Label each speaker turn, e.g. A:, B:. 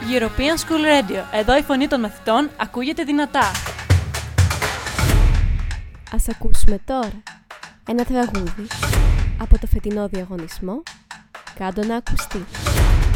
A: European School Radio. Εδώ η φωνή των μαθητών ακούγεται δυνατά.
B: Ας ακούσουμε τώρα ένα τραγούδι από το φετινό διαγωνισμό «Κάντο να ακουστεί».